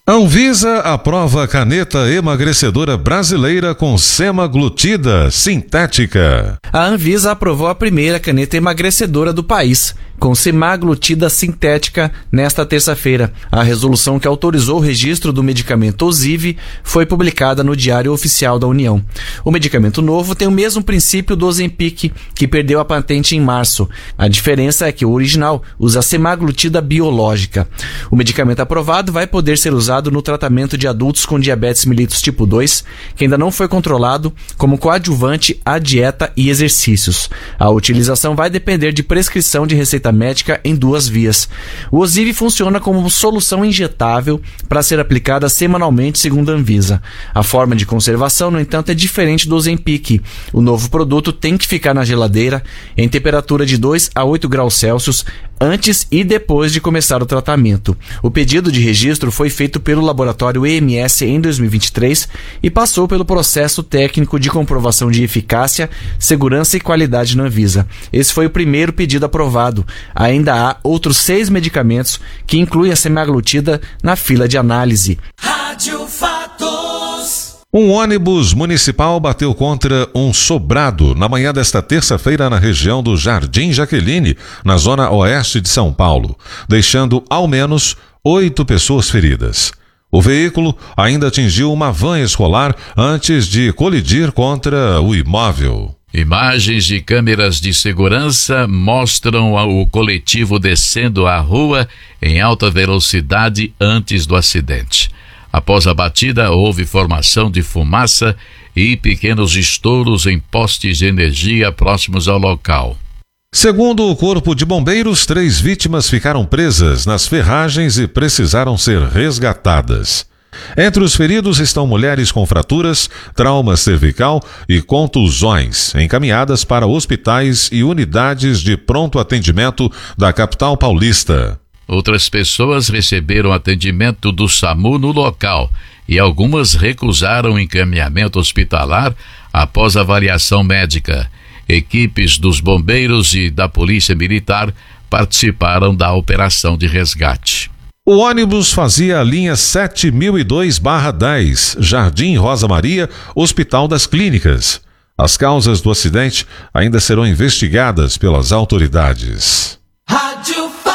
Anvisa aprova caneta emagrecedora brasileira com semaglutida sintética. A Anvisa aprovou a primeira caneta emagrecedora do país, com semaglutida sintética, nesta terça-feira. A resolução que autorizou o registro do medicamento Ozivy foi publicada no Diário Oficial da União. O medicamento novo tem o mesmo princípio do Ozempic, que perdeu a patente em março. A diferença é que o original usa semaglutida biológica. O medicamento aprovado vai poder ser usado no tratamento de adultos com diabetes mellitus tipo 2, que ainda não foi controlado, como coadjuvante à dieta e exercícios. A utilização vai depender de prescrição de receita médica em 2 vias. O Ozivy funciona como solução injetável para ser aplicada semanalmente, segundo a Anvisa. A forma de conservação, no entanto, é diferente do Ozempic. O novo produto tem que ficar na geladeira em temperatura de 2 a 8 graus Celsius antes e depois de começar o tratamento. O pedido de registro foi feito pelo laboratório EMS em 2023 e passou pelo processo técnico de comprovação de eficácia, segurança e qualidade na Anvisa. Esse foi o primeiro pedido aprovado. Ainda há outros 6 medicamentos que incluem a semaglutida na fila de análise. Rádio Fatos. Um ônibus municipal bateu contra um sobrado na manhã desta terça-feira na região do Jardim Jaqueline, na zona oeste de São Paulo, deixando ao menos 8 pessoas feridas. O veículo ainda atingiu uma van escolar antes de colidir contra o imóvel. Imagens de câmeras de segurança mostram o coletivo descendo a rua em alta velocidade antes do acidente. Após a batida, houve formação de fumaça e pequenos estouros em postes de energia próximos ao local. Segundo o Corpo de Bombeiros, 3 vítimas ficaram presas nas ferragens e precisaram ser resgatadas. Entre os feridos estão mulheres com fraturas, trauma cervical e contusões, encaminhadas para hospitais e unidades de pronto atendimento da capital paulista. Outras pessoas receberam atendimento do SAMU no local e algumas recusaram encaminhamento hospitalar após avaliação médica. Equipes dos bombeiros e da Polícia Militar participaram da operação de resgate. O ônibus fazia a linha 7002/10, Jardim Rosa Maria, Hospital das Clínicas. As causas do acidente ainda serão investigadas pelas autoridades. Rádio Fatos.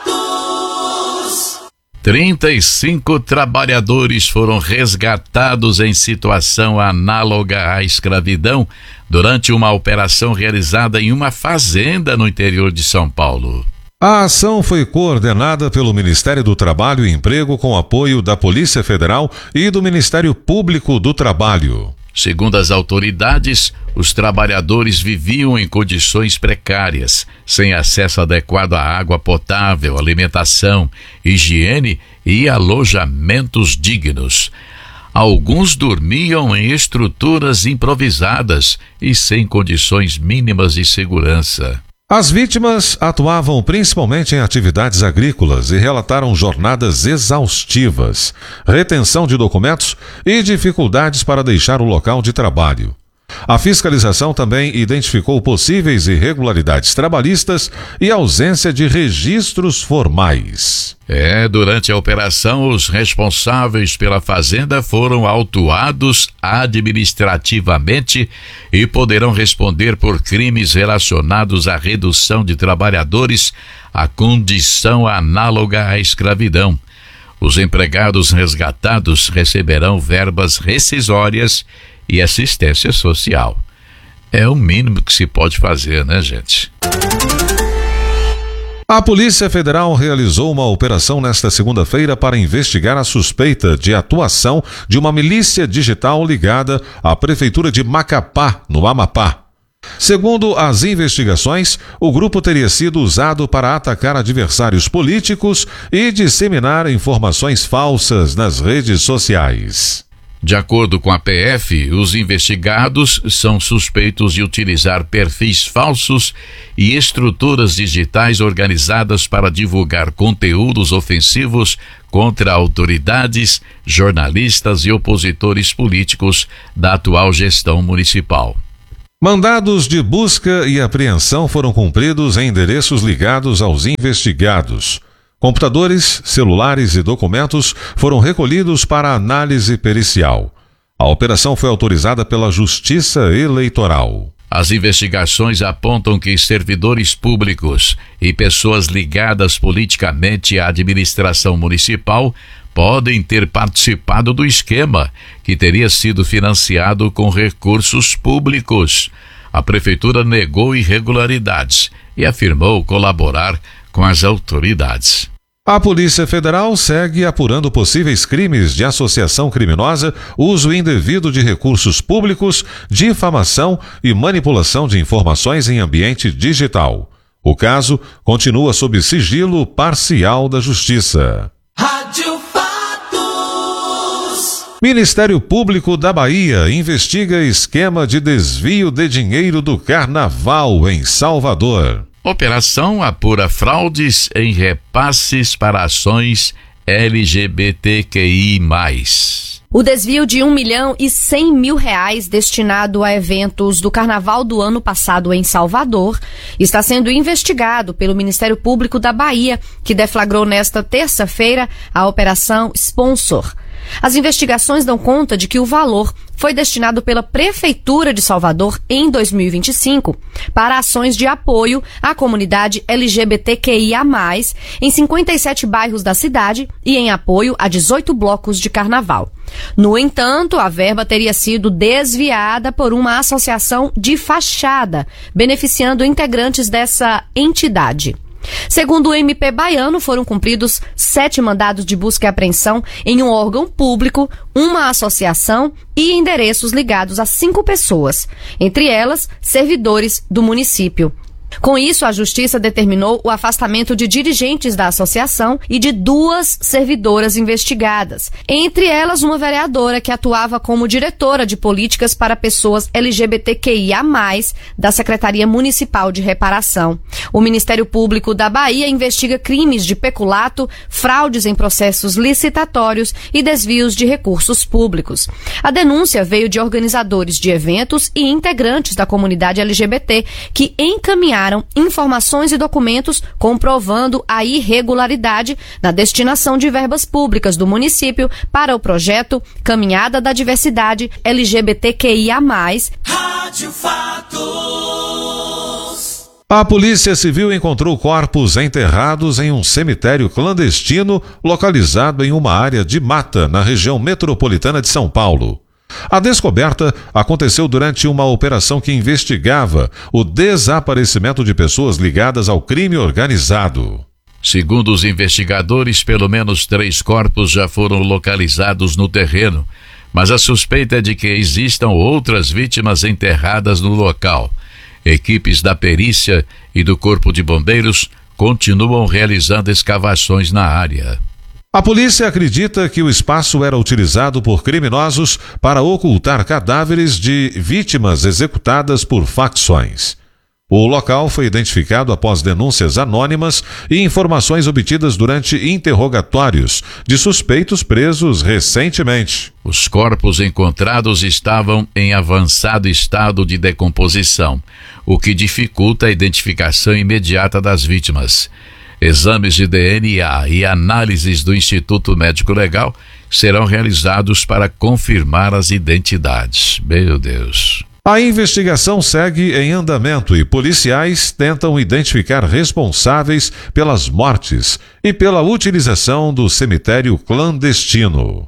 35 trabalhadores foram resgatados em situação análoga à escravidão durante uma operação realizada em uma fazenda no interior de São Paulo. A ação foi coordenada pelo Ministério do Trabalho e Emprego com apoio da Polícia Federal e do Ministério Público do Trabalho. Segundo as autoridades, os trabalhadores viviam em condições precárias, sem acesso adequado à água potável, alimentação, higiene e alojamentos dignos. Alguns dormiam em estruturas improvisadas e sem condições mínimas de segurança. As vítimas atuavam principalmente em atividades agrícolas e relataram jornadas exaustivas, retenção de documentos e dificuldades para deixar o local de trabalho. A fiscalização também identificou possíveis irregularidades trabalhistas e ausência de registros formais. Durante a operação, os responsáveis pela fazenda foram autuados administrativamente e poderão responder por crimes relacionados à redução de trabalhadores à condição análoga à escravidão. Os empregados resgatados receberão verbas rescisórias e assistência social. É o mínimo que se pode fazer, né, gente? A Polícia Federal realizou uma operação nesta segunda-feira para investigar a suspeita de atuação de uma milícia digital ligada à Prefeitura de Macapá, no Amapá. Segundo as investigações, o grupo teria sido usado para atacar adversários políticos e disseminar informações falsas nas redes sociais. De acordo com a PF, os investigados são suspeitos de utilizar perfis falsos e estruturas digitais organizadas para divulgar conteúdos ofensivos contra autoridades, jornalistas e opositores políticos da atual gestão municipal. Mandados de busca e apreensão foram cumpridos em endereços ligados aos investigados. Computadores, celulares e documentos foram recolhidos para análise pericial. A operação foi autorizada pela Justiça Eleitoral. As investigações apontam que servidores públicos e pessoas ligadas politicamente à administração municipal podem ter participado do esquema, que teria sido financiado com recursos públicos. A prefeitura negou irregularidades e afirmou colaborar com as autoridades. A Polícia Federal segue apurando possíveis crimes de associação criminosa, uso indevido de recursos públicos, difamação e manipulação de informações em ambiente digital. O caso continua sob sigilo parcial da Justiça. Rádio Fatos. Ministério Público da Bahia investiga esquema de desvio de dinheiro do Carnaval em Salvador. Operação apura fraudes em repasses para ações LGBTQI+. O desvio de R$1.100.000 destinado a eventos do Carnaval do ano passado em Salvador está sendo investigado pelo Ministério Público da Bahia, que deflagrou nesta terça-feira a Operação Sponsor. As investigações dão conta de que o valor foi destinado pela Prefeitura de Salvador em 2025 para ações de apoio à comunidade LGBTQIA+, em 57 bairros da cidade e em apoio a 18 blocos de carnaval. No entanto, a verba teria sido desviada por uma associação de fachada, beneficiando integrantes dessa entidade. Segundo o MP baiano, foram cumpridos 7 mandados de busca e apreensão em um órgão público, uma associação e endereços ligados a 5 pessoas, entre elas servidores do município. Com isso, a Justiça determinou o afastamento de dirigentes da associação e de 2 servidoras investigadas, entre elas uma vereadora que atuava como diretora de políticas para pessoas LGBTQIA+, da Secretaria Municipal de Reparação. O Ministério Público da Bahia investiga crimes de peculato, fraudes em processos licitatórios e desvios de recursos públicos. A denúncia veio de organizadores de eventos e integrantes da comunidade LGBT que encaminharam informações e documentos comprovando a irregularidade na destinação de verbas públicas do município para o projeto Caminhada da Diversidade LGBTQIA+. Rádio Fatos. A Polícia Civil encontrou corpos enterrados em um cemitério clandestino localizado em uma área de mata na região metropolitana de São Paulo. A descoberta aconteceu durante uma operação que investigava o desaparecimento de pessoas ligadas ao crime organizado. Segundo os investigadores, pelo menos 3 corpos já foram localizados no terreno, mas a suspeita é de que existam outras vítimas enterradas no local. Equipes da perícia e do Corpo de Bombeiros continuam realizando escavações na área. A polícia acredita que o espaço era utilizado por criminosos para ocultar cadáveres de vítimas executadas por facções. O local foi identificado após denúncias anônimas e informações obtidas durante interrogatórios de suspeitos presos recentemente. Os corpos encontrados estavam em avançado estado de decomposição, o que dificulta a identificação imediata das vítimas. Exames de DNA e análises do Instituto Médico Legal serão realizados para confirmar as identidades. Meu Deus. A investigação segue em andamento e policiais tentam identificar responsáveis pelas mortes e pela utilização do cemitério clandestino.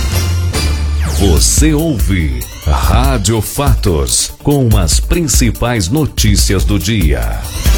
Você ouve Rádio Fatos, com as principais notícias do dia.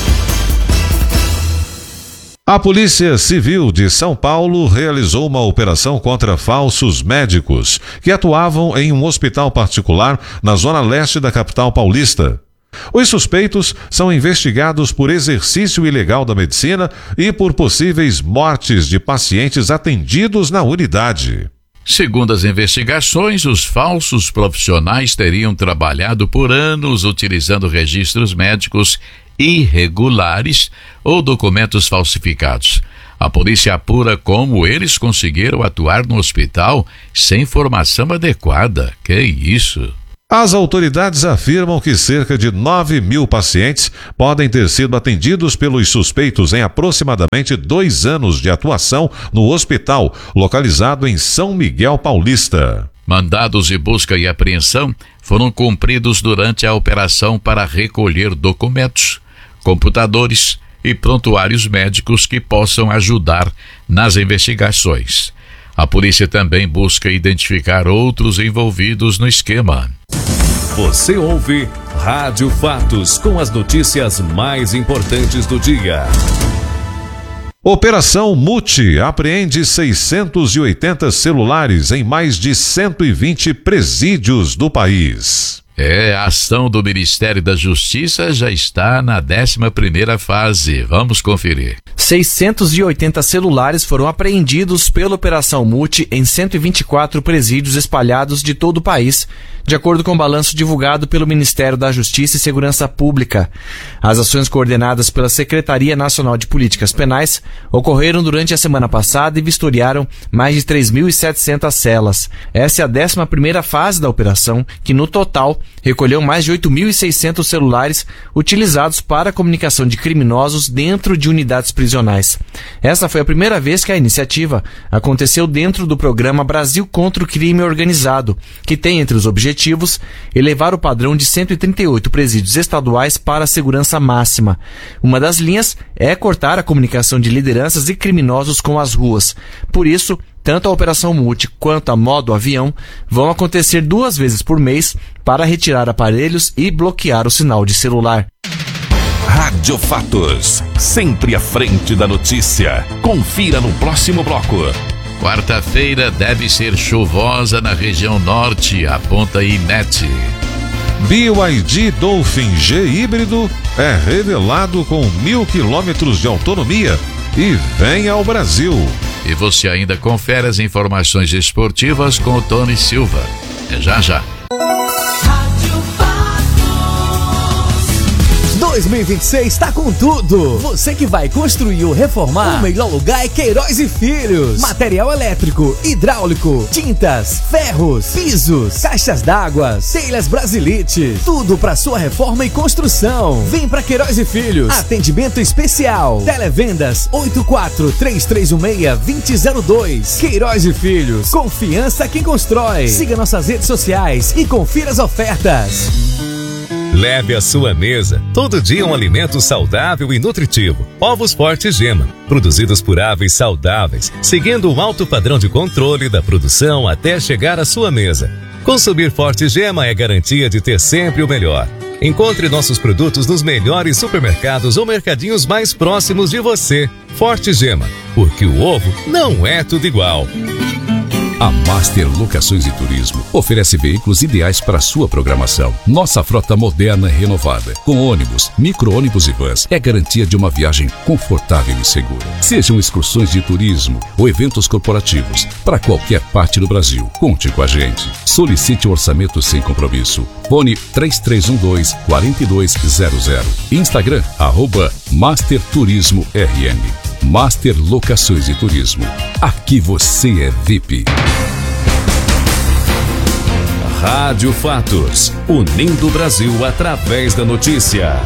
A Polícia Civil de São Paulo realizou uma operação contra falsos médicos que atuavam em um hospital particular na zona leste da capital paulista. Os suspeitos são investigados por exercício ilegal da medicina e por possíveis mortes de pacientes atendidos na unidade. Segundo as investigações, os falsos profissionais teriam trabalhado por anos utilizando registros médicos irregulares ou documentos falsificados. A polícia apura como eles conseguiram atuar no hospital sem formação adequada. Que isso? As autoridades afirmam que cerca de 9.000 pacientes podem ter sido atendidos pelos suspeitos em aproximadamente 2 anos de atuação no hospital, localizado em São Miguel Paulista. Mandados de busca e apreensão foram cumpridos durante a operação para recolher documentos, computadores e prontuários médicos que possam ajudar nas investigações. A polícia também busca identificar outros envolvidos no esquema. Você ouve Rádio Fatos com as notícias mais importantes do dia. Operação Multi apreende 680 celulares em mais de 120 presídios do país. A ação do Ministério da Justiça já está na 11ª fase. Vamos conferir. 680 celulares foram apreendidos pela Operação Multi em 124 presídios espalhados de todo o país, de acordo com o balanço divulgado pelo Ministério da Justiça e Segurança Pública. As ações coordenadas pela Secretaria Nacional de Políticas Penais ocorreram durante a semana passada e vistoriaram mais de 3.700 celas. Essa é a 11ª fase da operação, que no total recolheu mais de 8.600 celulares utilizados para a comunicação de criminosos dentro de unidades prisionais. Essa foi a primeira vez que a iniciativa aconteceu dentro do programa Brasil contra o Crime Organizado, que tem entre os objetivos elevar o padrão de 138 presídios estaduais para a segurança máxima. Uma das linhas é cortar a comunicação de lideranças e criminosos com as ruas. Por isso, tanto a Operação Multi quanto a Modo Avião vão acontecer 2 vezes por mês para retirar aparelhos e bloquear o sinal de celular. Rádio Fatos, sempre à frente da notícia. Confira no próximo bloco. Quarta-feira deve ser chuvosa na região norte, aponta INET. BYD Dolphin G híbrido é revelado com 1.000 quilômetros de autonomia e vem ao Brasil. E você ainda confere as informações esportivas com o Tony Silva. É já. 2026 está com tudo. Você que vai construir ou reformar, o melhor lugar é Queiroz e Filhos. Material elétrico, hidráulico, tintas, ferros, pisos, caixas d'água, telhas Brasilite, tudo para sua reforma e construção. Vem para Queiroz e Filhos. Atendimento especial. Televendas 843316-2002. Queiroz e Filhos. Confiança quem constrói. Siga nossas redes sociais e confira as ofertas. Leve à sua mesa todo dia um alimento saudável e nutritivo. Ovos Forte Gema, produzidos por aves saudáveis, seguindo um alto padrão de controle da produção até chegar à sua mesa. Consumir Forte Gema é garantia de ter sempre o melhor. Encontre nossos produtos nos melhores supermercados ou mercadinhos mais próximos de você. Forte Gema, porque o ovo não é tudo igual. A Master Locações e Turismo oferece veículos ideais para sua programação. Nossa frota moderna e renovada, com ônibus, micro-ônibus e vans, é garantia de uma viagem confortável e segura. Sejam excursões de turismo ou eventos corporativos para qualquer parte do Brasil. Conte com a gente. Solicite um orçamento sem compromisso. Fone 3312-4200. Instagram, @Master Turismo RN. Master Locações e Turismo. Aqui você é VIP. Rádio Fatos, unindo o Brasil através da notícia.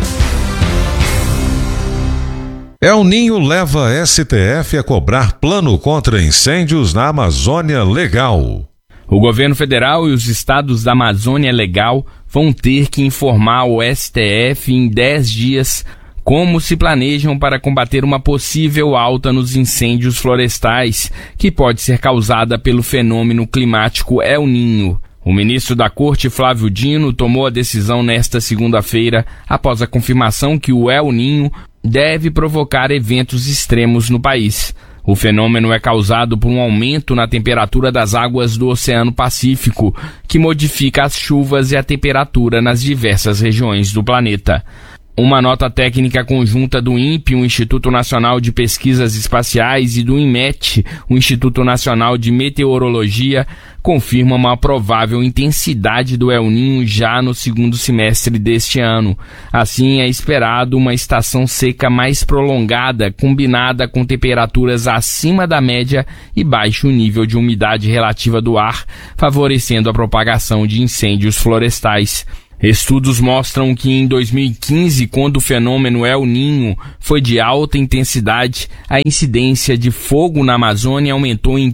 El Ninho leva STF a cobrar plano contra incêndios na Amazônia Legal. O governo federal e os estados da Amazônia Legal vão ter que informar o STF em 10 dias como se planejam para combater uma possível alta nos incêndios florestais, que pode ser causada pelo fenômeno climático El Ninho. O ministro da Corte, Flávio Dino, tomou a decisão nesta segunda-feira, após a confirmação que o El Ninho deve provocar eventos extremos no país. O fenômeno é causado por um aumento na temperatura das águas do Oceano Pacífico, que modifica as chuvas e a temperatura nas diversas regiões do planeta. Uma nota técnica conjunta do INPE, o Instituto Nacional de Pesquisas Espaciais, e do INMET, o Instituto Nacional de Meteorologia, confirma uma provável intensidade do El Niño já no segundo semestre deste ano. Assim, é esperado uma estação seca mais prolongada, combinada com temperaturas acima da média e baixo nível de umidade relativa do ar, favorecendo a propagação de incêndios florestais. Estudos mostram que em 2015, quando o fenômeno El Niño foi de alta intensidade, a incidência de fogo na Amazônia aumentou em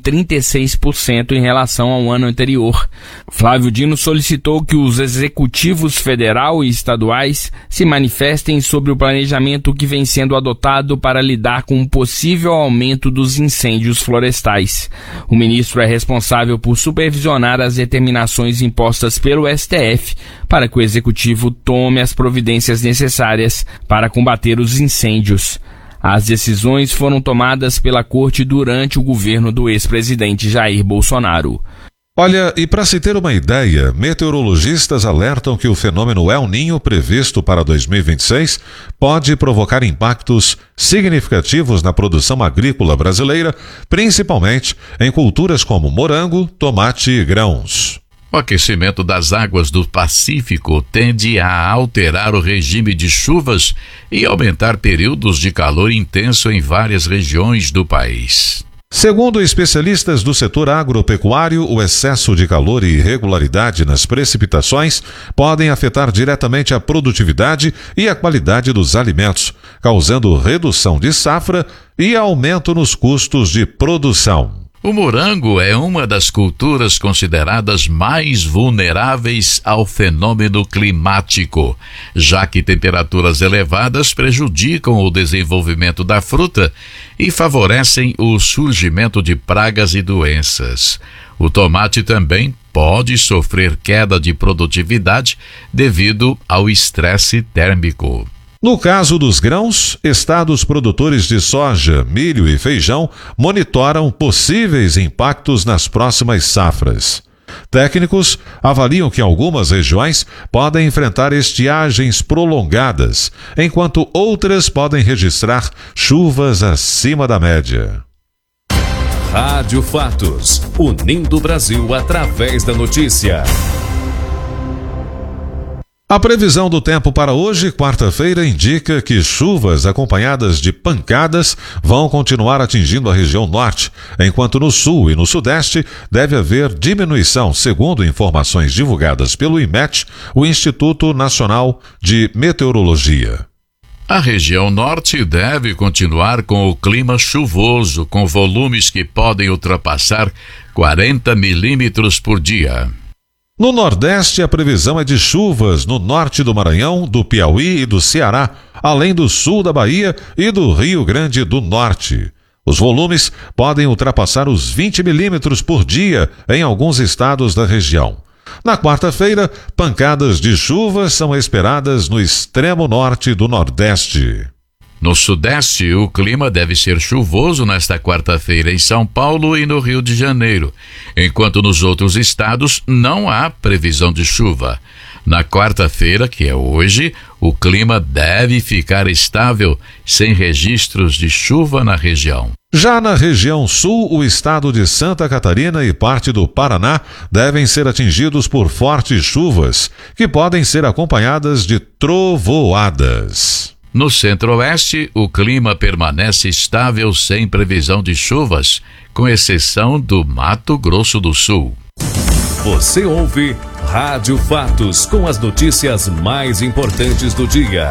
36% em relação ao ano anterior. Flávio Dino solicitou que os executivos federal e estaduais se manifestem sobre o planejamento que vem sendo adotado para lidar com o possível aumento dos incêndios florestais. O ministro é responsável por supervisionar as determinações impostas pelo STF para que o executivo tome as providências necessárias para combater os incêndios. As decisões foram tomadas pela Corte durante o governo do ex-presidente Jair Bolsonaro. Olha, e para se ter uma ideia, meteorologistas alertam que o fenômeno El Niño previsto para 2026 pode provocar impactos significativos na produção agrícola brasileira, principalmente em culturas como morango, tomate e grãos. O aquecimento das águas do Pacífico tende a alterar o regime de chuvas e aumentar períodos de calor intenso em várias regiões do país. Segundo especialistas do setor agropecuário, o excesso de calor e irregularidade nas precipitações podem afetar diretamente a produtividade e a qualidade dos alimentos, causando redução de safra e aumento nos custos de produção. O morango é uma das culturas consideradas mais vulneráveis ao fenômeno climático, já que temperaturas elevadas prejudicam o desenvolvimento da fruta e favorecem o surgimento de pragas e doenças. O tomate também pode sofrer queda de produtividade devido ao estresse térmico. No caso dos grãos, estados produtores de soja, milho e feijão monitoram possíveis impactos nas próximas safras. Técnicos avaliam que algumas regiões podem enfrentar estiagens prolongadas, enquanto outras podem registrar chuvas acima da média. Rádio Fatos, unindo o Brasil através da notícia. A previsão do tempo para hoje, quarta-feira, indica que chuvas acompanhadas de pancadas vão continuar atingindo a região norte, enquanto no sul e no sudeste deve haver diminuição, segundo informações divulgadas pelo INMET, o Instituto Nacional de Meteorologia. A região norte deve continuar com o clima chuvoso, com volumes que podem ultrapassar 40 milímetros por dia. No Nordeste, a previsão é de chuvas no norte do Maranhão, do Piauí e do Ceará, além do sul da Bahia e do Rio Grande do Norte. Os volumes podem ultrapassar os 20 milímetros por dia em alguns estados da região. Na quarta-feira, pancadas de chuva são esperadas no extremo norte do Nordeste. No Sudeste, o clima deve ser chuvoso nesta quarta-feira em São Paulo e no Rio de Janeiro, enquanto nos outros estados não há previsão de chuva. Na quarta-feira, que é hoje, o clima deve ficar estável, sem registros de chuva na região. Já na região sul, o estado de Santa Catarina e parte do Paraná devem ser atingidos por fortes chuvas, que podem ser acompanhadas de trovoadas. No centro-oeste, o clima permanece estável sem previsão de chuvas, com exceção do Mato Grosso do Sul. Você ouve Rádio Fatos com as notícias mais importantes do dia.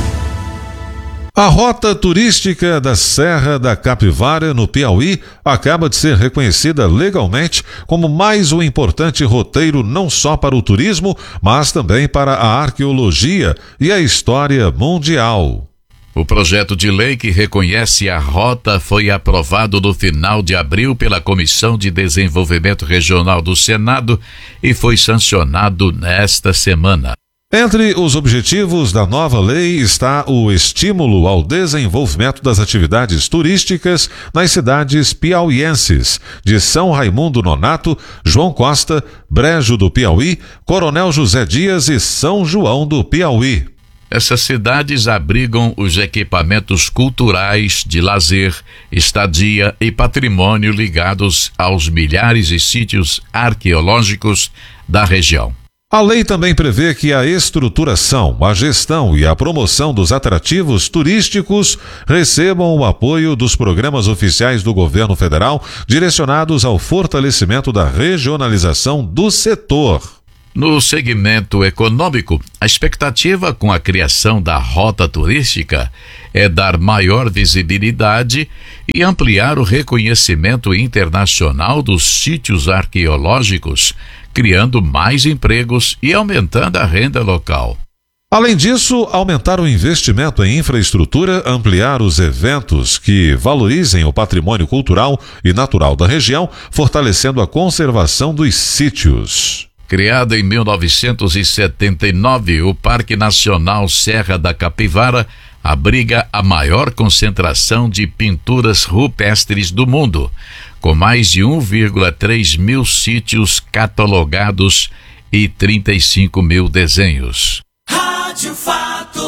A rota turística da Serra da Capivara, no Piauí, acaba de ser reconhecida legalmente como mais um importante roteiro não só para o turismo, mas também para a arqueologia e a história mundial. O projeto de lei que reconhece a rota foi aprovado no final de abril pela Comissão de Desenvolvimento Regional do Senado e foi sancionado nesta semana. Entre os objetivos da nova lei está o estímulo ao desenvolvimento das atividades turísticas nas cidades piauienses de São Raimundo Nonato, João Costa, Brejo do Piauí, Coronel José Dias e São João do Piauí. Essas cidades abrigam os equipamentos culturais, de lazer, estadia e patrimônio ligados aos milhares de sítios arqueológicos da região. A lei também prevê que a estruturação, a gestão e a promoção dos atrativos turísticos recebam o apoio dos programas oficiais do governo federal direcionados ao fortalecimento da regionalização do setor. No segmento econômico, a expectativa com a criação da rota turística é dar maior visibilidade e ampliar o reconhecimento internacional dos sítios arqueológicos, criando mais empregos e aumentando a renda local. Além disso, aumentar o investimento em infraestrutura, ampliar os eventos que valorizem o patrimônio cultural e natural da região, fortalecendo a conservação dos sítios. Criado em 1979, o Parque Nacional Serra da Capivara abriga a maior concentração de pinturas rupestres do mundo, com mais de 1,3 mil sítios catalogados e 35 mil desenhos. Rádio Fatos.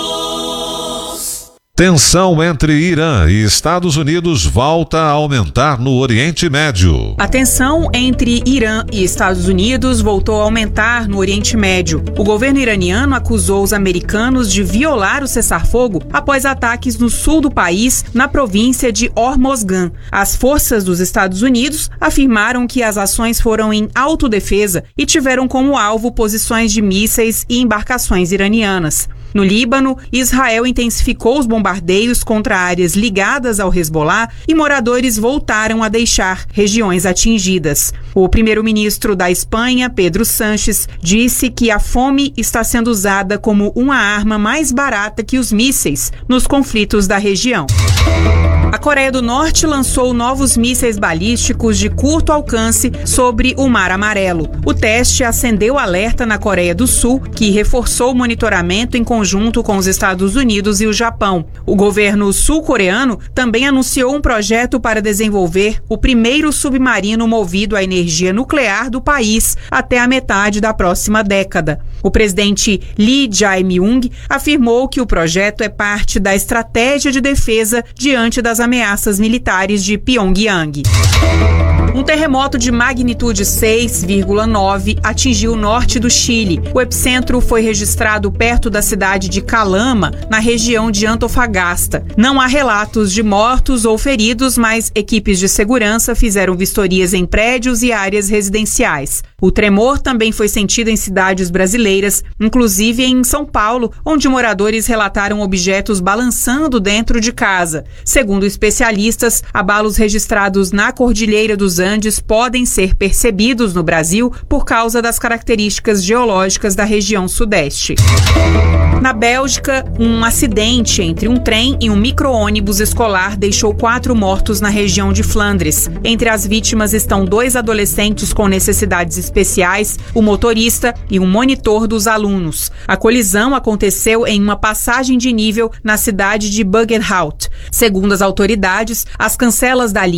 Tensão entre Irã e Estados Unidos volta a aumentar no Oriente Médio. A tensão entre Irã e Estados Unidos voltou a aumentar no Oriente Médio. O governo iraniano acusou os americanos de violar o cessar-fogo após ataques no sul do país, na província de Hormozgan. As forças dos Estados Unidos afirmaram que as ações foram em autodefesa e tiveram como alvo posições de mísseis e embarcações iranianas. No Líbano, Israel intensificou os bombardeios contra áreas ligadas ao Hezbollah e moradores voltaram a deixar regiões atingidas. O primeiro-ministro da Espanha, Pedro Sánchez, disse que a fome está sendo usada como uma arma mais barata que os mísseis nos conflitos da região. A Coreia do Norte lançou novos mísseis balísticos de curto alcance sobre o Mar Amarelo. O teste acendeu alerta na Coreia do Sul, que reforçou o monitoramento em conjunto com os Estados Unidos e o Japão. O governo sul-coreano também anunciou um projeto para desenvolver o primeiro submarino movido à energia nuclear do país até a metade da próxima década. O presidente Lee Jae-myung afirmou que o projeto é parte da estratégia de defesa diante das ameaças militares de Pyongyang. Um terremoto de magnitude 6,9 atingiu o norte do Chile. O epicentro foi registrado perto da cidade de Calama, na região de Antofagasta. Não há relatos de mortos ou feridos, mas equipes de segurança fizeram vistorias em prédios e áreas residenciais. O tremor também foi sentido em cidades brasileiras, inclusive em São Paulo, onde moradores relataram objetos balançando dentro de casa. Segundo especialistas, abalos registrados na Cordilheira dos Andes podem ser percebidos no Brasil por causa das características geológicas da região sudeste. Na Bélgica, um acidente entre um trem e um micro-ônibus escolar deixou 4 mortos na região de Flandres. Entre as vítimas estão 2 adolescentes com necessidades especiais, o motorista e um monitor dos alunos. A colisão aconteceu em uma passagem de nível na cidade de Buggenhout. Segundo as autoridades, as cancelas da linha